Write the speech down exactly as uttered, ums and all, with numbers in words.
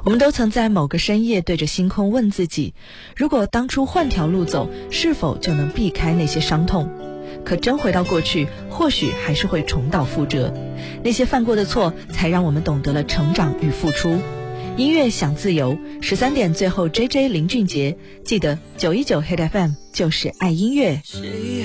我们都曾在某个深夜对着星空问自己，如果当初换条路走，是否就能避开那些伤痛？可真回到过去，或许还是会重蹈覆辙。那些犯过的错，才让我们懂得了成长与付出。音乐想自由，十三点最后 J J 林俊杰，记得九一九 Hit F M 就是爱音乐。